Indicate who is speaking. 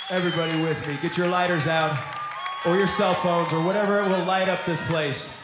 Speaker 1: Everybody with me. Get your lighters out, or your cell phones, or whatever it will light up this place.